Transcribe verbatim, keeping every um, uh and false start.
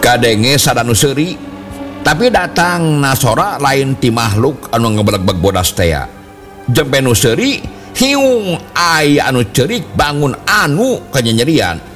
kadenge sadanu seuri tapi datang nasora lain ti makhluk anu ngebeleg-beg bodas tea jempe nu seuri hiung aya anu cerik bangun anu kanyanyerian